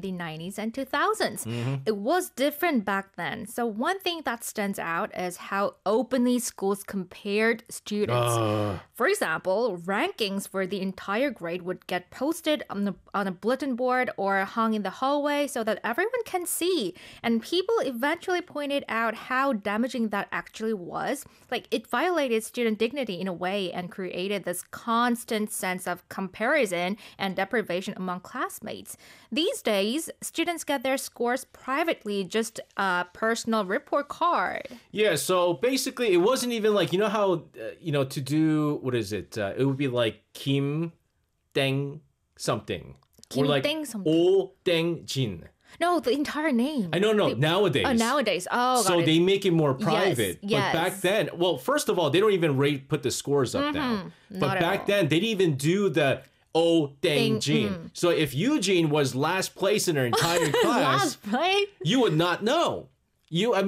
the 90s and 2000s. It was different back then. So one thing that stands out is how openly schools compared students. For example, rankings for the entire grade would get posted on a bulletin board or hung in the hallway so that everyone can see. And people eventually pointed out how damaging that actually was. Like, it violated student dignity in a way and created this constant sense of comparison and deprivation among classmates. These days, students get their scores privately, just a personal report card. Yeah, so basically, it wasn't even like, you know how, to do, what is it? It would be like Kim Deng something. Kim or like Deng something. Oh Deng Jin. No, the entire name. I don't know, nowadays. Oh, nowadays. Oh, so got they it. make it more private. Yes. But back then, well, first of all, they don't even put the scores up now. But Not at back all. then, they didn't even do the Oh Deng Deng, Jin. So if Eugene was last place in her entire class, Last place? you would not know. You would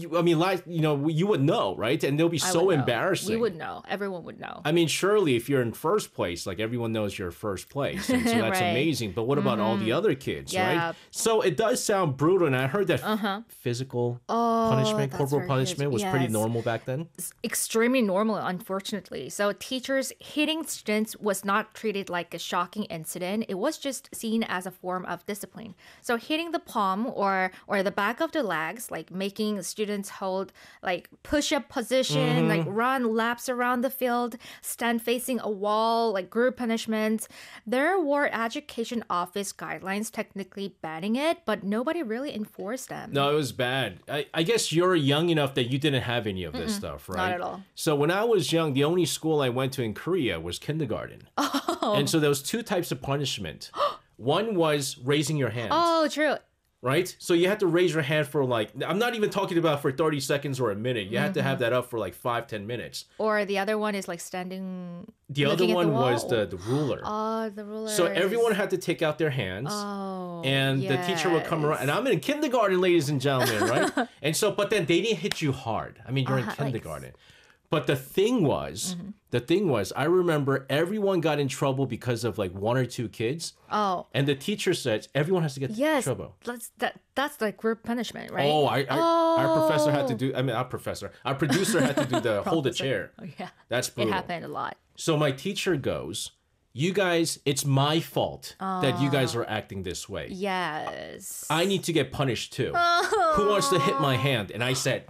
know, right? And they'll be I so would know. embarrassing. We would know. Everyone would know. I mean, surely if you're in first place, like everyone knows you're first place. And so that's Right. amazing. But what about all the other kids, Yeah. right? So it does sound brutal. And I heard that physical punishment, that's corporal very punishment was pretty yes. normal back then. Extremely normal, unfortunately. So teachers hitting students was not treated like a shocking incident. It was just seen as a form of discipline. So hitting the palm or the back of the legs, like making students hold like push-up position, like run laps around the field, stand facing a wall, like group punishments. There were education office guidelines technically banning it, but nobody really enforced them. No, it was bad. I guess you're young enough that you didn't have any of this stuff, right? not at all. So when I was young, the only school I went to in Korea was kindergarten. Oh. And so there was two types of punishment. One was raising your hand. Oh, true. Right? So you had to raise your hand for like, I'm not even talking about for 30 seconds or a minute. You had to have that up for like 5-10 minutes. Or the other one is like standing. The other looking at one the wall. was the ruler. Oh, the ruler. So everyone had to take out their hands. Oh, And the teacher would come around. And I'm in kindergarten, ladies and gentlemen, right? And so, but then they didn't hit you hard. I mean, you're in like- kindergarten. But the thing was, I remember everyone got in trouble because of like one or two kids. Oh, And the teacher said, everyone has to get in yes. trouble. That's like group punishment, right? Oh, our professor had to do, our producer had to do the hold the chair. Oh, yeah. That's It brutal. happened a lot. So my teacher goes, you guys, it's my fault that you guys are acting this way. Yes. I need to get punished too. Who wants to hit my hand? And I said,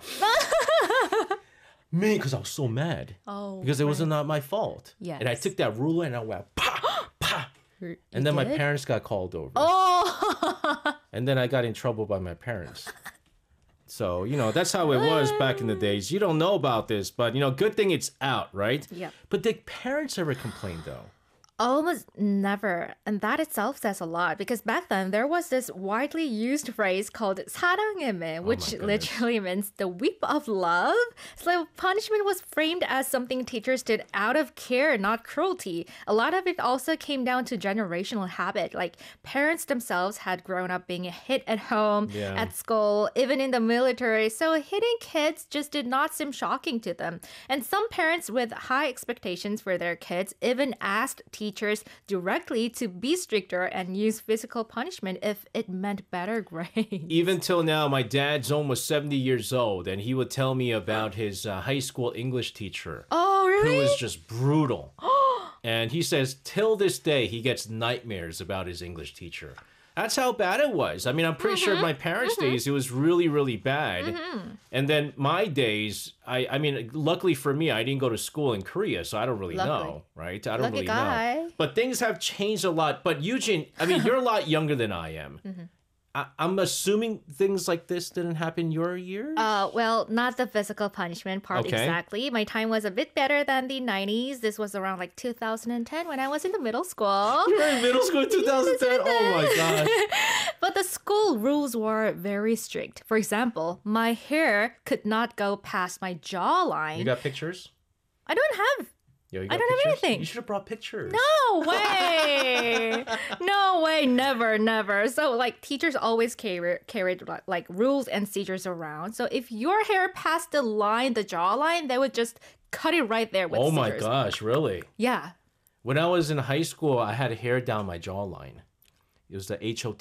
me, because I was so mad. Oh, because it was not my fault. Yes. And I took that ruler and I went, pa, pa. You And then my did? parents got called over. Oh. And then I got in trouble by my parents. So, that's how it was back in the days. You don't know about this, but, good thing it's out, right? Yep. But did parents ever complain, though? Almost never. And that itself says a lot because back then there was this widely used phrase called 사랑해매, which goodness. literally means the whip of love. So punishment was framed as something teachers did out of care, not cruelty. A lot of it also came down to generational habit. Like parents themselves had grown up being hit at home, Yeah. at school, even in the military. So hitting kids just did not seem shocking to them. And some parents with high expectations for their kids even asked teachers directly to be stricter and use physical punishment if it meant better grades. Even till now, my dad's almost 70 years old, and he would tell me about his high school English teacher. Oh, really? Who was just brutal. And he says, till this day, he gets nightmares about his English teacher. That's how bad it was. I mean, I'm pretty sure my parents' days, it was really, really bad. And then my days, I mean, luckily for me, I didn't go to school in Korea, so I don't really Luckily. know, right? I don't Lucky really guy. know. But things have changed a lot. But Eugene, I mean, you're a lot younger than I am. I'm assuming things like this didn't happen your years? Well, not the physical punishment part Okay. exactly. My time was a bit better than the 90s. This was around like 2010 when I was in the middle school. You were in middle school in 2010? Oh my gosh. But the school rules were very strict. For example, my hair could not go past my jawline. You got pictures? I don't have. Yo, you I got don't have pictures? anything. You should have brought pictures. No way. No way. Never, never. So like teachers always carried like rules and procedures around. So if your hair passed the jawline, they would just cut it right there with Oh my scissors. gosh, really? Yeah. When I was in high school, I had hair down my jawline. It was the HOT